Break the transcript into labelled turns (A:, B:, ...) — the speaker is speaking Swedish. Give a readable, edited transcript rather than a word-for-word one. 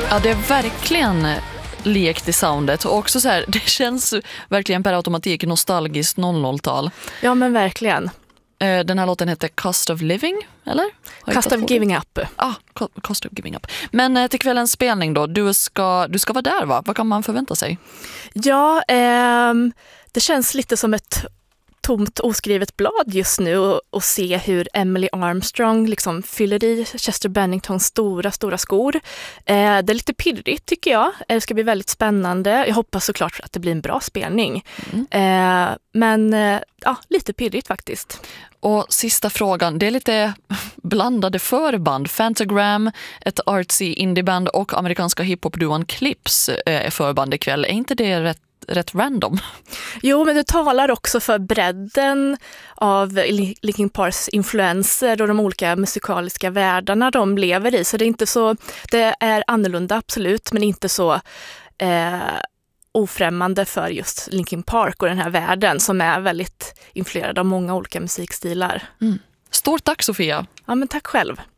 A: Ja, det är verkligen lekt i soundet och också så här, det känns verkligen per automatik nostalgiskt 00-tal.
B: Ja, men verkligen.
A: Den här låten heter Cost of Living, eller?
B: Cost of Giving Up.
A: Ja, Cost of Giving Up. Men till kvällens spelning då, du ska vara där, va? Vad kan man förvänta sig?
B: Ja, det känns lite som ett tomt oskrivet blad just nu och se hur Emily Armstrong liksom fyller i Chester Benningtons stora skor. Det är lite pirrigt tycker jag. Det ska bli väldigt spännande. Jag hoppas såklart att det blir en bra spelning. Men ja, lite pirrigt faktiskt.
A: Och sista frågan, det är lite blandade förband. Fantagram, ett artsy indieband och amerikanska hiphop-duon Clips är förband ikväll. Är inte det rätt random? Jo, men det talar också för bredden av Linkin Parks influenser och de olika musikaliska världarna de lever i. Så det är inte så, det är annorlunda absolut, men inte så ofrämmande för just Linkin Park och den här världen som är väldigt influerad av många olika musikstilar. Stort tack Sofia! Ja, men tack själv!